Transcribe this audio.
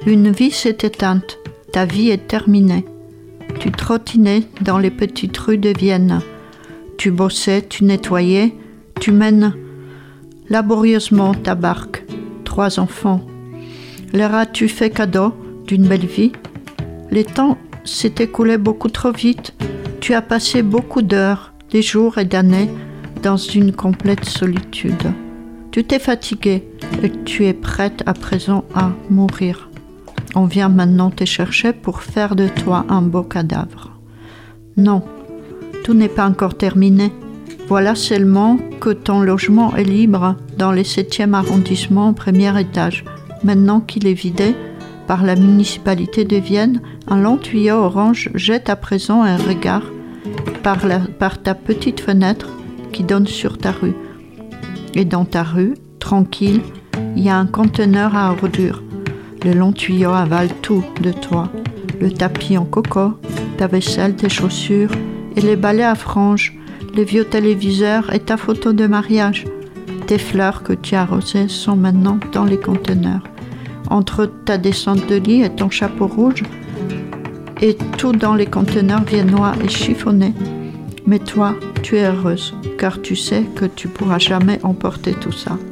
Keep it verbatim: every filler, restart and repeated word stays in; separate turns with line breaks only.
Une vie s'est éteinte, ta vie est terminée. Tu trottinais dans les petites rues de Vienne. Tu bossais, tu nettoyais, tu mènes laborieusement ta barque. Trois enfants. Leur as-tu fait cadeau d'une belle vie? Les temps s'est écoulé beaucoup trop vite. Tu as passé beaucoup d'heures, des jours et d'années dans une complète solitude. Tu t'es fatigué et tu es prête à présent à mourir. On vient maintenant te chercher pour faire de toi un beau cadavre. Non, tout n'est pas encore terminé. Voilà seulement que ton logement est libre dans le septième arrondissement au premier étage. Maintenant qu'il est vidé par la municipalité de Vienne, un long tuyau orange jette à présent un regard par, la, par ta petite fenêtre qui donne sur ta rue. Et dans ta rue, tranquille, il y a un conteneur à ordures. Le long tuyau avale tout de toi. Le tapis en coco, ta vaisselle, tes chaussures et les balais à franges, les vieux téléviseurs et ta photo de mariage. Tes fleurs que tu as arrosées sont maintenant dans les conteneurs. Entre ta descente de lit et ton chapeau rouge, et tout dans les conteneurs viennois et chiffonnés. Mais toi, tu es heureuse, car tu sais que tu pourras jamais emporter tout ça.